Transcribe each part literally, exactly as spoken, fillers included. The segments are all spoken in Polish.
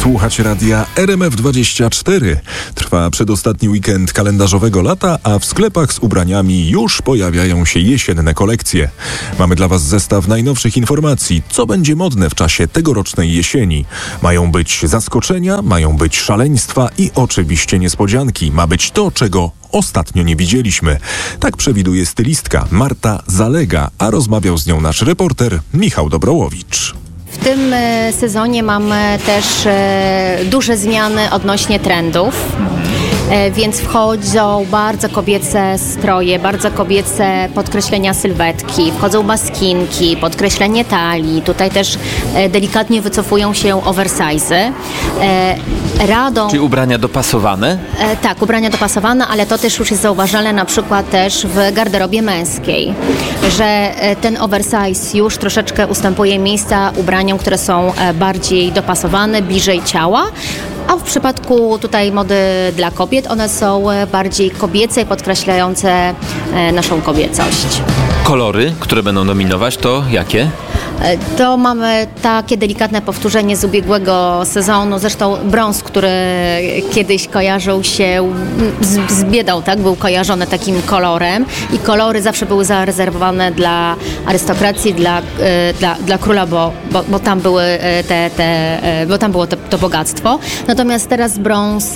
Słuchać radia R M F dwadzieścia cztery. Trwa przedostatni weekend kalendarzowego lata, a w sklepach z ubraniami już pojawiają się jesienne kolekcje. Mamy dla Was zestaw najnowszych informacji, co będzie modne w czasie tegorocznej jesieni. Mają być zaskoczenia, mają być szaleństwa i oczywiście niespodzianki. Ma być to, czego ostatnio nie widzieliśmy. Tak przewiduje stylistka Marta Zalega, a rozmawiał z nią nasz reporter Michał Dobrołowicz. W tym e, sezonie mamy też e, duże zmiany odnośnie trendów, e, więc wchodzą bardzo kobiece stroje, bardzo kobiece podkreślenia sylwetki, wchodzą baskinki, podkreślenie talii, tutaj też e, delikatnie wycofują się oversize'y. E, radą... Czyli ubrania dopasowane? E, tak, ubrania dopasowane, ale to też już jest zauważalne na przykład też w garderobie męskiej, że e, ten oversize już troszeczkę ustępuje miejsca ubraniom, które są bardziej dopasowane, bliżej ciała, a w przypadku tutaj mody dla kobiet, one są bardziej kobiece i podkreślające naszą kobiecość. Kolory, które będą dominować, to jakie? To mamy takie delikatne powtórzenie z ubiegłego sezonu, zresztą brąz, który kiedyś kojarzył się z, z biedą, tak? Był kojarzony takim kolorem i kolory zawsze były zarezerwowane dla arystokracji, dla, dla, dla króla, bo, bo, bo tam były te, te, bo tam było to, to bogactwo. Natomiast teraz brąz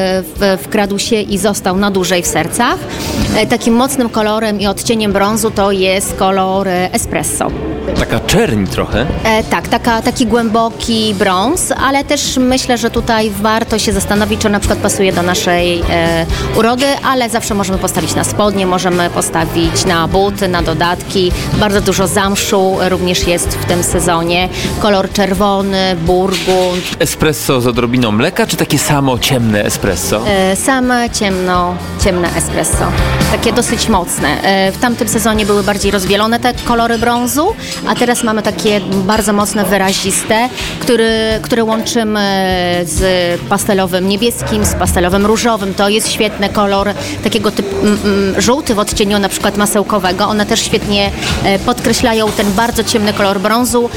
wkradł się i został na dłużej w sercach. Takim mocnym kolorem i odcieniem brązu to jest kolor espresso. Taka czerń trochę. E, tak, taka, taki głęboki brąz, ale też myślę, że tutaj warto się zastanowić, czy na przykład pasuje do naszej e, urody, ale zawsze możemy postawić na spodnie, możemy postawić na buty, na dodatki. Bardzo dużo zamszu również jest w tym sezonie. Kolor czerwony, burgund. Espresso z odrobiną mleka, czy takie samo ciemne espresso? E, same ciemno, ciemne espresso. Takie dosyć mocne. E, w tamtym sezonie były bardziej rozwielone te kolory brązu, a teraz mamy takie bardzo mocne, wyraziste, który, które łączymy z pastelowym niebieskim, z pastelowym różowym. To jest świetny kolor takiego typu mm, mm, żółty w odcieniu na przykład masełkowego. One też świetnie e, podkreślają ten bardzo ciemny kolor brązu,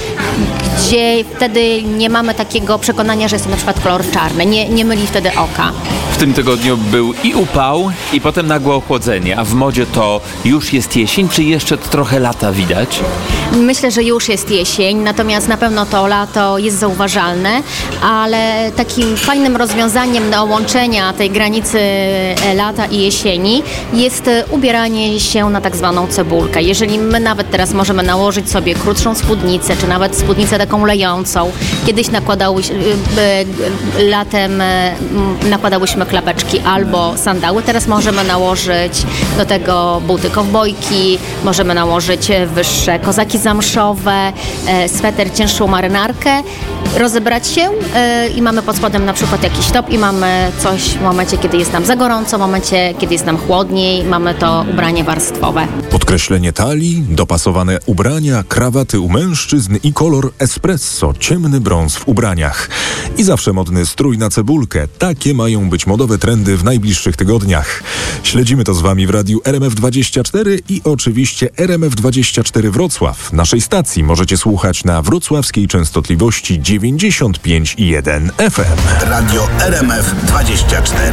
gdzie wtedy nie mamy takiego przekonania, że jest to na przykład kolor czarny. Nie, nie myli wtedy oka. W tym tygodniu był i upał, i potem nagłe ochłodzenie. A w modzie to już jest jesień, czy jeszcze trochę lata widać? Myślę, że już jest jesień, natomiast na pewno to lato jest zauważalne, ale takim fajnym rozwiązaniem do łączenia tej granicy lata i jesieni jest ubieranie się na tak zwaną cebulkę. Jeżeli my nawet teraz możemy nałożyć sobie krótszą spódnicę, czy nawet spódnicę taką lejącą, kiedyś nakładały, latem nakładałyśmy klapeczki albo sandały, teraz możemy nałożyć do tego buty kowbojki, możemy nałożyć wyższe kozaki zamszowe, e, sweter, cięższą marynarkę, rozebrać się e, i mamy pod spodem na przykład jakiś top i mamy coś w momencie, kiedy jest nam za gorąco, w momencie, kiedy jest nam chłodniej, mamy to ubranie warstwowe. Podkreślenie talii, dopasowane ubrania, krawaty u mężczyzn i kolor espresso, ciemny brąz w ubraniach. I zawsze modny strój na cebulkę. Takie mają być modowe trendy w najbliższych tygodniach. Śledzimy to z Wami w radiu R M F dwadzieścia cztery i oczywiście R M F dwadzieścia cztery Wrocław. Naszej stacji możecie słuchać na wrocławskiej częstotliwości dziewięćdziesiąt pięć i jeden F M. Radio R M F dwadzieścia cztery.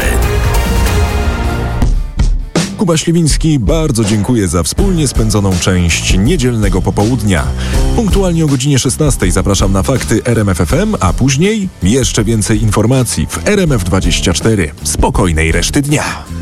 Kuba Śliwiński, bardzo dziękuję za wspólnie spędzoną część niedzielnego popołudnia. Punktualnie o godzinie szesnastej zapraszam na fakty R M F F M, a później jeszcze więcej informacji w R M F dwadzieścia cztery. Spokojnej reszty dnia.